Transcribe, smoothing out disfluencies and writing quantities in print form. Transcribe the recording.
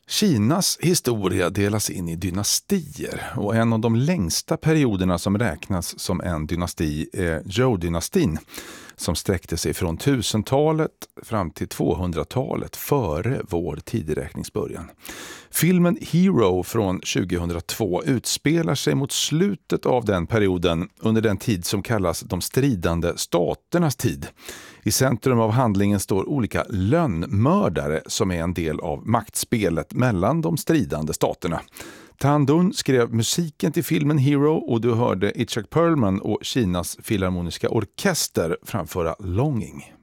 Kinas historia delas in i dynastier och en av de längsta perioderna som räknas som en dynasti är Zhou-dynastin som sträckte sig från 1000-talet fram till 200-talet före vår tideräkningsbörjan. Filmen Hero från 2002 utspelar sig mot slutet av den perioden under den tid som kallas de stridande staternas tid. I centrum av handlingen står olika lönnmördare som är en del av maktspelet mellan de stridande staterna. Tan Dun skrev musiken till filmen Hero och du hörde Itzhak Perlman och Kinas filharmoniska orkester framföra Longing.